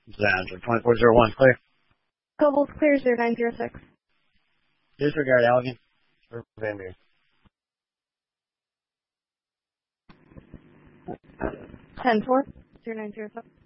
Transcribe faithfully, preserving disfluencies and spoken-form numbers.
Zandra, twenty-four zero one, clear. Cobalt clear, zero nine zero six. Disregard Allegan for Van Buren. ten four, zero nine zero seven.